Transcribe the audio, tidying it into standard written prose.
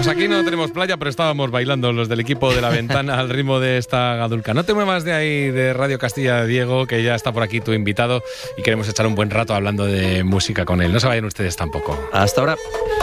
Pues aquí no tenemos playa, pero estábamos bailando los del equipo de La Ventana al ritmo de esta gadulca. No te muevas de ahí, de Radio Castilla, Diego, que ya está por aquí tu invitado y queremos echar un buen rato hablando de música con él. No se vayan ustedes tampoco. Hasta ahora.